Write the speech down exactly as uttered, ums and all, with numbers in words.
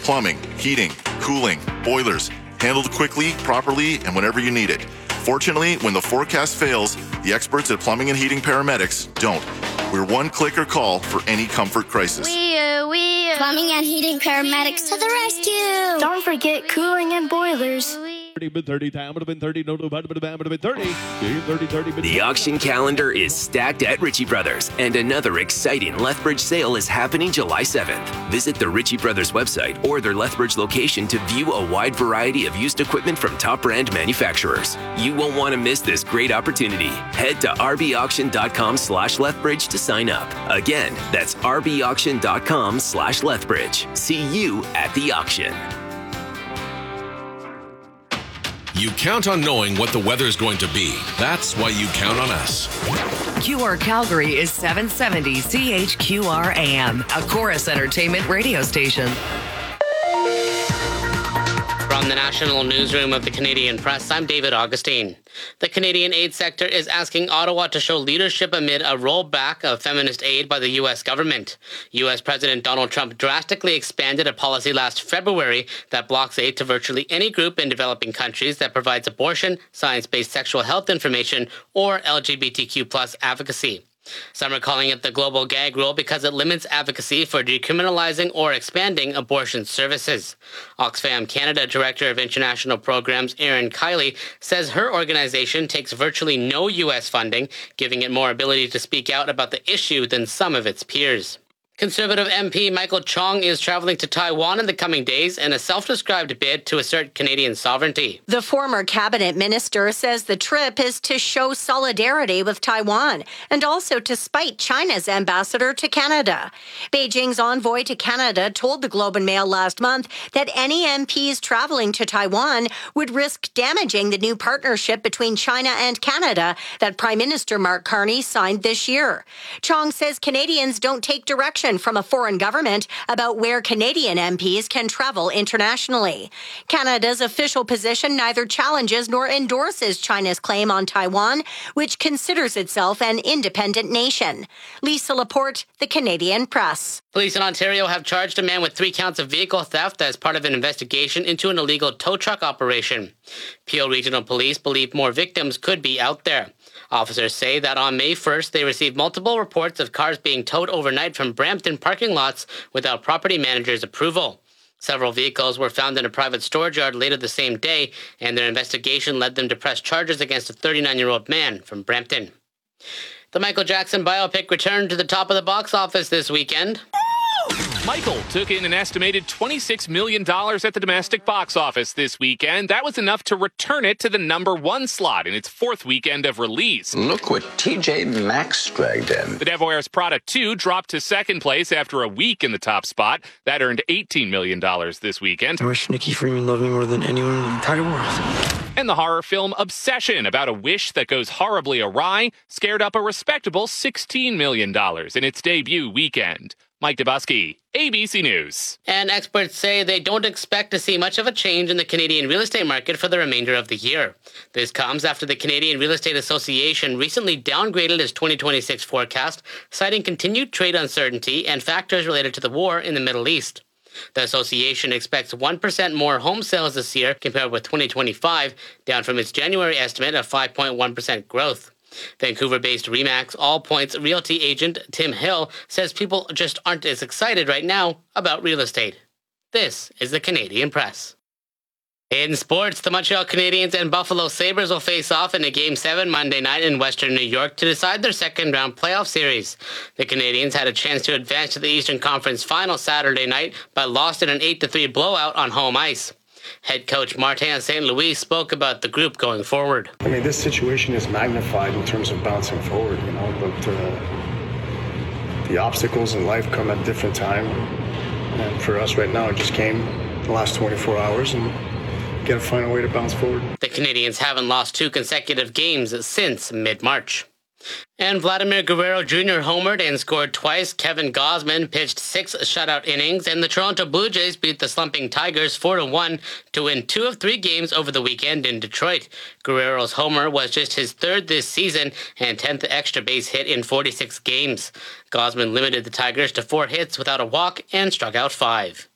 Plumbing, heating, cooling, boilers, handled quickly, properly, and whenever you need it. Fortunately, when the forecast fails, the experts at Plumbing and Heating Paramedics don't. We're one click or call for any comfort crisis. We, uh, we, uh, Plumbing and Heating Paramedics to the rescue. Don't forget cooling and boilers. The auction calendar is stacked at Ritchie Brothers, and another exciting Lethbridge sale is happening July seventh. Visit the Ritchie Brothers website or their Lethbridge location to view a wide variety of used equipment from top brand manufacturers. You won't want to miss this great opportunity. Head to rbauction.com slash Lethbridge to sign up. Again, that's rbauction.com slash Lethbridge. See you at the auction. You count on knowing what the weather's going to be. That's why you count on us. Q R Calgary is seven seventy C H Q R A M, a Chorus Entertainment radio station. From the National Newsroom of the Canadian Press, I'm David Augustine. The Canadian aid sector is asking Ottawa to show leadership amid a rollback of feminist aid by the U S government. U S President Donald Trump drastically expanded a policy last February that blocks aid to virtually any group in developing countries that provides abortion, science-based sexual health information, or L G B T Q plus advocacy. Some are calling it the global gag rule because it limits advocacy for decriminalizing or expanding abortion services. Oxfam Canada Director of International Programs Erin Kiley says her organization takes virtually no U S funding, giving it more ability to speak out about the issue than some of its peers. Conservative M P Michael Chong is traveling to Taiwan in the coming days in a self-described bid to assert Canadian sovereignty. The former cabinet minister says the trip is to show solidarity with Taiwan and also to spite China's ambassador to Canada. Beijing's envoy to Canada told the Globe and Mail last month that any M Ps traveling to Taiwan would risk damaging the new partnership between China and Canada that Prime Minister Mark Carney signed this year. Chong says Canadians don't take direction from a foreign government about where Canadian M Ps can travel internationally. Canada's official position neither challenges nor endorses China's claim on Taiwan, which considers itself an independent nation. Lisa Laporte, The Canadian Press. Police in Ontario have charged a man with three counts of vehicle theft as part of an investigation into an illegal tow truck operation. Peel Regional Police believe more victims could be out there. Officers say that on May first, they received multiple reports of cars being towed overnight from Brampton parking lots without property managers' approval. Several vehicles were found in a private storage yard later the same day, and their investigation led them to press charges against a thirty-nine-year-old man from Brampton. The Michael Jackson biopic returned to the top of the box office this weekend. Michael took in an estimated twenty-six million dollars at the domestic box office this weekend. That was enough to return it to the number one slot in its fourth weekend of release. Look what T J Maxx dragged in. The Devil Wears Prada two dropped to second place after a week in the top spot. That earned eighteen million dollars this weekend. I wish Nikki Freeman loved me more than anyone in the entire world. And the horror film Obsession, about a wish that goes horribly awry, scared up a respectable sixteen million dollars in its debut weekend. Mike Dubusky, A B C News. And experts say they don't expect to see much of a change in the Canadian real estate market for the remainder of the year. This comes after the Canadian Real Estate Association recently downgraded its twenty twenty-six forecast, citing continued trade uncertainty and factors related to the war in the Middle East. The association expects one percent more home sales this year compared with twenty twenty-five, down from its January estimate of five point one percent growth. Vancouver-based Remax All Points realty agent Tim Hill says people just aren't as excited right now about real estate. This is the Canadian Press. In sports, the Montreal Canadiens and Buffalo Sabres will face off in a Game seven Monday night in Western New York to decide their second-round playoff series. The Canadiens had a chance to advance to the Eastern Conference Final Saturday night, but lost in an eight to three blowout on home ice. Head coach Martin Saint Louis spoke about the group going forward. I mean, this situation is magnified in terms of bouncing forward, you know, but uh, the obstacles in life come at different time. And for us right now, it just came the last twenty-four hours, and got to find a way to bounce forward. The Canadiens haven't lost two consecutive games since mid-March. And Vladimir Guerrero Junior homered and scored twice. Kevin Gausman pitched six shutout innings, and the Toronto Blue Jays beat the slumping Tigers four to one to win two of three games over the weekend in Detroit. Guerrero's homer was just his third this season and tenth extra base hit in forty-six games. Gausman limited the Tigers to four hits without a walk and struck out five.